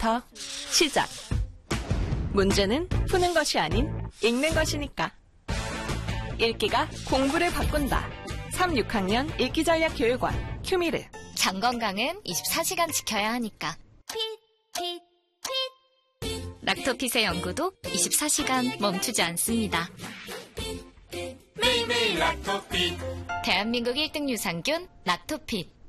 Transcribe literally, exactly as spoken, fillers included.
문제부터 시작. 문제는 푸는 것이 아닌 읽는 것이니까. 읽기가 공부를 바꾼다. 삼, 육 학년 읽기전략교육원 큐미르. 장 건강은 이십사 시간 지켜야 하니까. 락토핏의 연구도 이십사 시간 멈추지 않습니다. 매일매일 락토핏. 대한민국 일 등 유산균 락토핏.